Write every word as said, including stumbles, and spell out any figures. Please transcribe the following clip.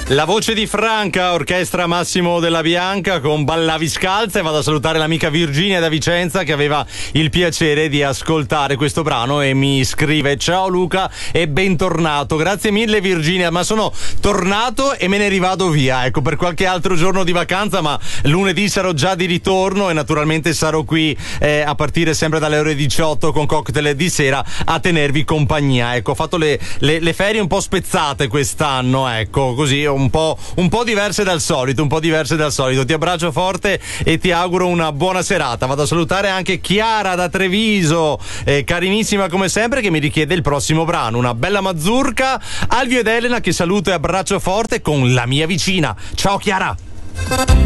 La voce di Franca, orchestra Massimo Della Bianca con Ballavi Scalza, e vado a salutare l'amica Virginia da Vicenza che aveva il piacere di ascoltare questo brano e mi scrive: ciao Luca e bentornato. Grazie mille Virginia, ma sono tornato e me ne rivado via, ecco, per qualche altro giorno di vacanza, ma lunedì sarò già di ritorno e naturalmente sarò qui eh, a partire sempre dalle ore diciotto con Cocktail di sera a tenervi compagnia. Ecco, ho fatto le, le, le ferie un po' spezzate quest'anno, ecco, così un po', un po' diverse dal solito, un po' diverse dal solito. Ti abbraccio forte e ti auguro una buona serata. Vado a salutare anche Chiara da Treviso, eh, carinissima come sempre, che mi richiede il prossimo brano, una bella mazurka. Alvio ed Elena che saluto e abbraccio forte con La mia vicina. Ciao Chiara.